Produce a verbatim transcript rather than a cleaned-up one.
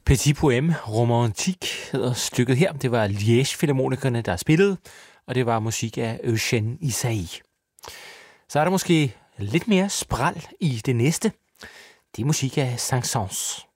Petit Poème Romantique hedder stykket her. Det var Liège-filharmonikerne, der spillede, og det var musik af Eugène Ysaÿe. Så er der måske lidt mere spral i det næste. Det er musik af Saint-Saëns.